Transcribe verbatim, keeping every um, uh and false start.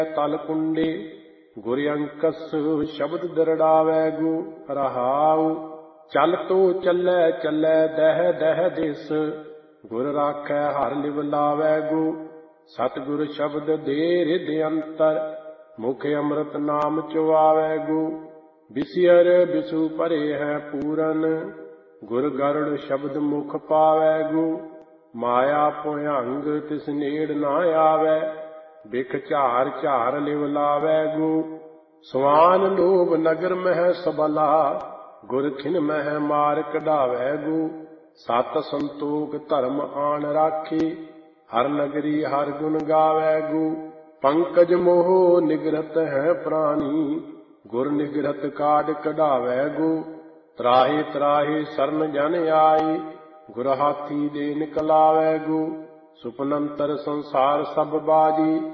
ਤਲ ਕੁੰਡੇ ਗੁਰ ਅੰਕਸ ਸ਼ਬਦ ਦਰੜਾਵੈ ਗੋ। ਰਹਾਉ ਚਲ ਤੋ ਚੱਲੈ ਚੱਲੈ ਦਹਿ ਦਹਿ ਦਿਸ ਗੁਰ ਰਾਖੈ ਹਰਿ ਲਿਵ ਲਾਵੈ ਗੋ। ਸਤਿਗੁਰ ਸ਼ਬਦ ਦੇ ਰਿਦ ਅੰਤਰ ਮੁਖ ਅੰਮ੍ਰਿਤ ਨਾਮ ਚੁਆਵੈ ਗੋ। ਬਿਸਿਅਰ ਬਿਸੂ ਭਰੇ ਹੈ ਪੂਰਨ ਗੁਰ ਗਰੜ ਸ਼ਬਦ ਮੁਖ ਪਾਵੈ ਗੋ। ਮਾਇਆ ਭੁਯੰਗ ਤਿਸ ਨੇੜ ਨਾ ਆਵੈ ਬਿਖ ਝਾਰ ਝਾਰ ਲਿਵ ਲਾਵੈ ਗੋ। ਸਵਾਨ ਲੋਭ ਨਗਰ ਮਹਿ ਸਬਲਾ ਗੁਰ ਖਿਨ ਮਹਿ ਮਾਰ ਕਢਾਵੈ ਗੋ। ਸਤ ਸੰਤੋਖ ਧਰਮ ਆਣ ਰਾਖੇ ਹਰ ਨਗਰੀ ਹਰ ਗੁਣ ਗਾਵੈ ਗੋ। ਪੰਕਜ ਮੋਹ ਨਿਗਰਤ ਹੈ ਪ੍ਰਾਨੀ ਗੁਰ ਨਿਗਰਤ ਕਾਢ ਕਢਾਵੈ ਗੋ। ਤਰਾਹੇ ਤਰਾਹੇ ਸਰਨ ਜਨ ਆਈ ਗੁਰ ਹਾਥੀ ਦੇ ਨਿਕਲਾਵੈ ਗੋ। ਸੁਪਨੰਤਰ ਸੰਸਾਰ ਸਭ ਬਾਜੀ